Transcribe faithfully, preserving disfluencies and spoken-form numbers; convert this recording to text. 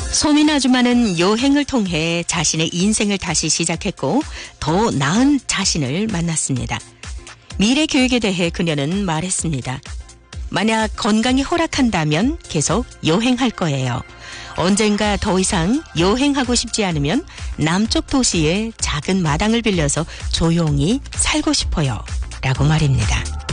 소민 아줌마는 여행을 통해 자신의 인생을 다시 시작했고 더 나은 자신을 만났습니다. 미래 계획에 대해 그녀는 말했습니다. 만약 건강이 허락한다면 계속 여행할 거예요. 언젠가 더 이상 여행하고 싶지 않으면 남쪽 도시의 작은 마당을 빌려서 조용히 살고 싶어요. 라고 말입니다.